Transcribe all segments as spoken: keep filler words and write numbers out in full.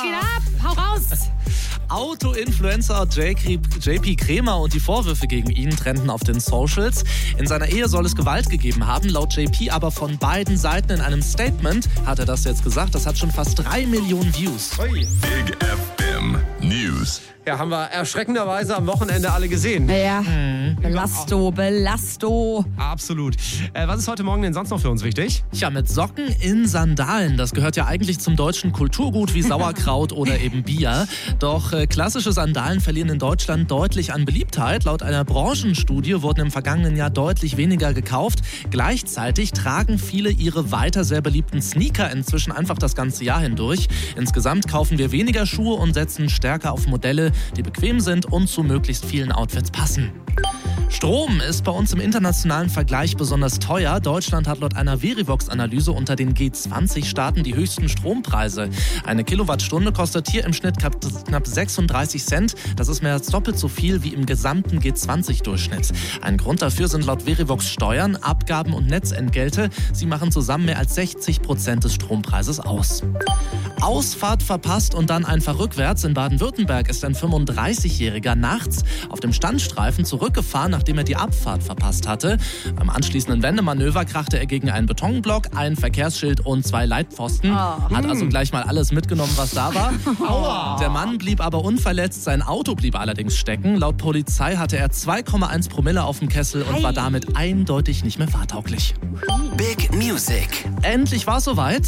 geht ab? Hau raus! Auto-Influencer J P Cremer und die Vorwürfe gegen ihn trennten auf den Socials. In seiner Ehe soll es Gewalt gegeben haben, laut J P aber von beiden Seiten. In einem Statement hat er das jetzt gesagt. Das hat schon fast drei Millionen Views. Big F M News. Ja, haben wir erschreckenderweise am Wochenende alle gesehen. Ja, mhm. Belasto, Belasto. Absolut. Äh, was ist heute Morgen denn sonst noch für uns wichtig? Ja, mit Socken in Sandalen. Das gehört ja eigentlich zum deutschen Kulturgut wie Sauerkraut oder eben Bier. Doch äh, klassische Sandalen verlieren in Deutschland deutlich an Beliebtheit. Laut einer Branchenstudie wurden im vergangenen Jahr deutlich weniger gekauft. Gleichzeitig tragen viele ihre weiter sehr beliebten Sneaker inzwischen einfach das ganze Jahr hindurch. Insgesamt kaufen wir weniger Schuhe und setzen stärker auf Modelle, die bequem sind und zu möglichst vielen Outfits passen. Strom ist bei uns im internationalen Vergleich besonders teuer. Deutschland hat laut einer Verivox-Analyse unter den G zwanzig Staaten die höchsten Strompreise. Eine Kilowattstunde kostet hier im Schnitt knapp sechsunddreißig Cent. Das ist mehr als doppelt so viel wie im gesamten G zwanzig Durchschnitt. Ein Grund dafür sind laut Verivox Steuern, Abgaben und Netzentgelte. Sie machen zusammen mehr als sechzig Prozent des Strompreises aus. Ausfahrt verpasst und dann einfach rückwärts. In Baden-Württemberg ist ein fünfunddreißigjähriger nachts auf dem Standstreifen zurückgefahren, nachdem er die Abfahrt verpasst hatte. Beim anschließenden Wendemanöver krachte er gegen einen Betonblock, ein Verkehrsschild und zwei Leitpfosten. Oh. Hat also gleich mal alles mitgenommen, was da war. Aua. Der Mann blieb aber unverletzt, sein Auto blieb allerdings stecken. Laut Polizei hatte er zwei Komma eins Promille auf dem Kessel und war damit eindeutig nicht mehr fahrtauglich. Big Music. Endlich war es soweit.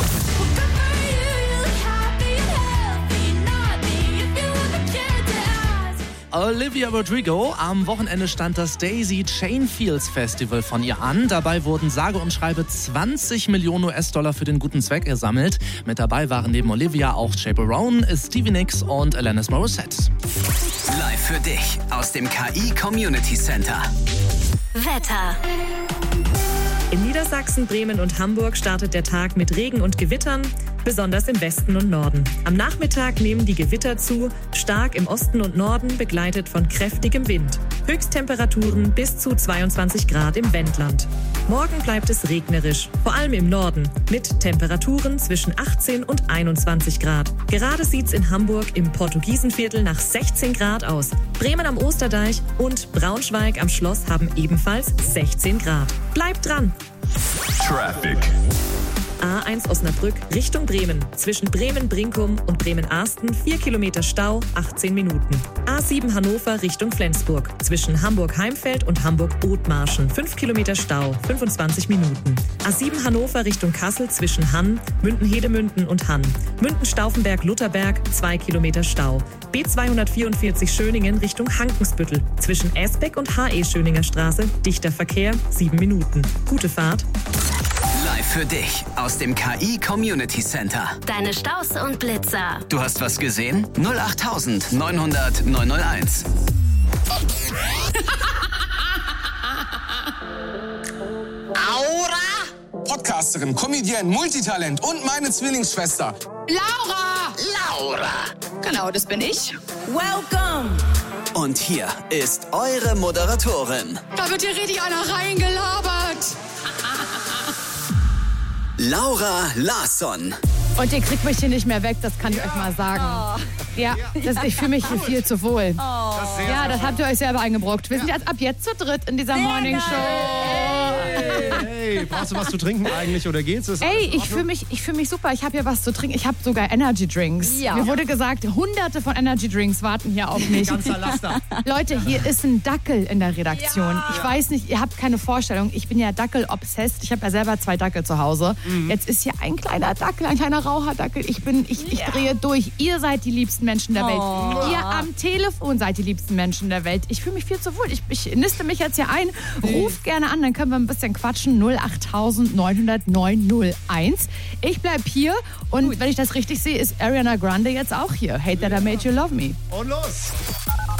Olivia Rodrigo. Am Wochenende stand das Daisy Chain Fields Festival von ihr an. Dabei wurden sage und schreibe zwanzig Millionen U S-Dollar für den guten Zweck gesammelt. Mit dabei waren neben Olivia auch Chappell Roan, Stevie Nicks und Alanis Morissette. Live für dich aus dem K I Community Center. Wetter. In Niedersachsen, Bremen und Hamburg startet der Tag mit Regen und Gewittern, besonders im Westen und Norden. Am Nachmittag nehmen die Gewitter zu, stark im Osten und Norden, begleitet von kräftigem Wind. Höchsttemperaturen bis zu zweiundzwanzig Grad im Wendland. Morgen bleibt es regnerisch, vor allem im Norden, mit Temperaturen zwischen achtzehn und einundzwanzig Grad. Gerade sieht's in Hamburg im Portugiesenviertel nach sechzehn Grad aus. Bremen am Osterdeich und Braunschweig am Schloss haben ebenfalls sechzehn Grad. Bleibt dran! Traffic. A eins Osnabrück Richtung Bremen. Zwischen Bremen-Brinkum und Bremen-Arsten vier Kilometer Stau, achtzehn Minuten. A sieben Hannover Richtung Flensburg. Zwischen Hamburg-Heimfeld und Hamburg-Othmarschen fünf Kilometer Stau, fünfundzwanzig Minuten. A sieben Hannover Richtung Kassel zwischen Hann, Münden-Hedemünden und Hann. Münden-Stauffenberg-Lutherberg zwei Kilometer Stau. B zweihundertvierundvierzig Schöningen Richtung Hankensbüttel. Zwischen Esbeck und H E Schöninger Straße dichter Verkehr, sieben Minuten. Gute Fahrt. Live für dich aus dem K I Community Center. Deine Staus und Blitzer. Du hast was gesehen? null acht neunhundert neunhunderteins. Aura! Podcasterin, Comedienne, Multitalent und meine Zwillingsschwester. Laura! Laura! Genau, das bin ich. Welcome! Und hier ist eure Moderatorin. Da wird hier richtig einer reingelabert. Laura Larsson. Und ihr kriegt mich hier nicht mehr weg, das kann ich euch mal sagen. Oh. Ja, das, ich fühle mich hier viel zu wohl. Oh. Das ja, das habt ihr euch selber eingebrockt. Wir sind jetzt ab jetzt zu dritt in dieser Morning Show. Hey, brauchst du was zu trinken eigentlich oder geht's? Ist Ey, ich fühle mich, ich fühl mich super. Ich habe hier was zu trinken. Ich habe sogar Energy Drinks. Ja. Mir wurde gesagt, hunderte von Energy Drinks warten hier auf mich. Ganzer Laster. Leute, hier ist ein Dackel in der Redaktion. Ja. Ich weiß nicht, ihr habt keine Vorstellung. Ich bin ja Dackel-obsessed. Ich habe ja selber zwei Dackel zu Hause. Mhm. Jetzt ist hier ein kleiner Dackel, ein kleiner Raucherdackel. Ich bin, ich, ich ja. drehe durch. Ihr seid die liebsten Menschen der Welt. Oh. Ihr am Telefon seid die liebsten Menschen der Welt. Ich fühle mich viel zu wohl. Ich, ich niste mich jetzt hier ein. Ruft gerne an, dann können wir ein bisschen quatschen. null acht neunhundert neunhunderteins. Ich bleib hier und wenn ich das richtig sehe, ist Ariana Grande jetzt auch hier. Hate That I Made You Love Me. Und los!